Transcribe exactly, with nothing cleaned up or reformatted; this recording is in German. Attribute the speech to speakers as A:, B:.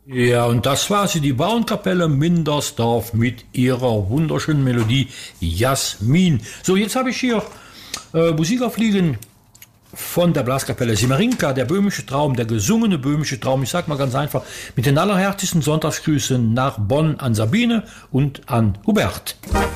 A: Ja, und das war sie, die Bauernkapelle Mindersdorf mit ihrer wunderschönen Melodie Jasmin. So, jetzt habe ich hier äh, Musik aufliegen von der Blaskapelle Simmerinka, der böhmische Traum, der gesungene böhmische Traum. Ich sag mal ganz einfach, mit den allerherzigsten Sonntagsgrüßen nach Bonn an Sabine und an Hubert.